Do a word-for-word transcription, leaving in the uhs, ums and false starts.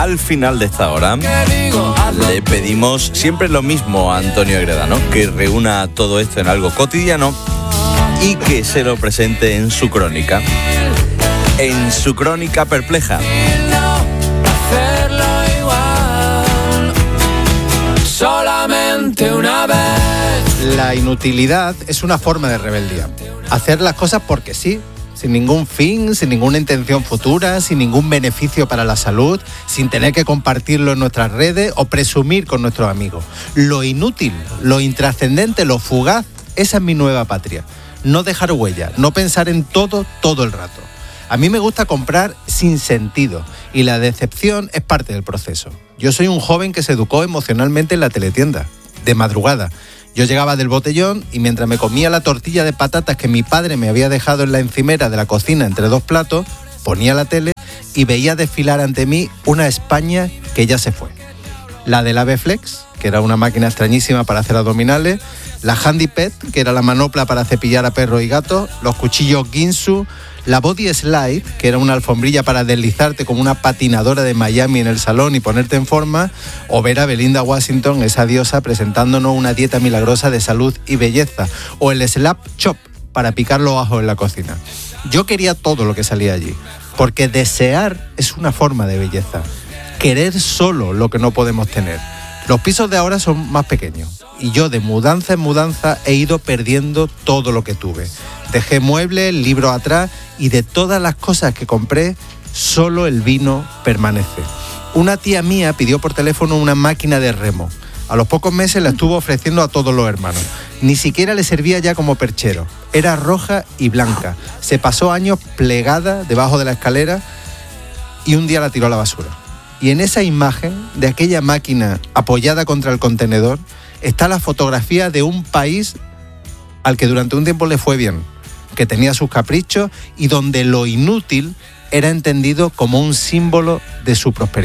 al final de esta hora le pedimos siempre lo mismo a Antonio Agreda, ¿no? Que reúna todo esto en algo cotidiano y que se lo presente en su crónica. En su crónica perpleja. Solamente una vez. La inutilidad es una forma de rebeldía. Hacer las cosas porque sí, sin ningún fin, sin ninguna intención futura, sin ningún beneficio para la salud, sin tener que compartirlo en nuestras redes o presumir con nuestros amigos. Lo inútil, lo intrascendente, lo fugaz, esa es mi nueva patria. No dejar huella, no pensar en todo todo el rato. A mí me gusta comprar sin sentido y la decepción es parte del proceso. Yo soy un joven que se educó emocionalmente en la teletienda, de madrugada. Yo llegaba del botellón y mientras me comía la tortilla de patatas que mi padre me había dejado en la encimera de la cocina entre dos platos, ponía la tele y veía desfilar ante mí una España que ya se fue. La del Ave Flex, que era una máquina extrañísima para hacer abdominales, la Handy Pet, que era la manopla para cepillar a perros y gatos, los cuchillos Ginsu, la Body Slide, que era una alfombrilla para deslizarte como una patinadora de Miami en el salón y ponerte en forma, o ver a Belinda Washington, esa diosa, presentándonos una dieta milagrosa de salud y belleza, o el Slap Chop, para picar los ajos en la cocina. Yo quería todo lo que salía allí, porque desear es una forma de belleza. Querer solo lo que no podemos tener. Los pisos de ahora son más pequeños y yo de mudanza en mudanza he ido perdiendo todo lo que tuve. Dejé muebles, libros atrás y de todas las cosas que compré, solo el vino permanece. Una tía mía pidió por teléfono una máquina de remo. A los pocos meses la estuvo ofreciendo a todos los hermanos. Ni siquiera le servía ya como perchero. Era roja y blanca. Se pasó años plegada debajo de la escalera y un día la tiró a la basura. Y en esa imagen de aquella máquina apoyada contra el contenedor está la fotografía de un país al que durante un tiempo le fue bien, que tenía sus caprichos y donde lo inútil era entendido como un símbolo de su prosperidad.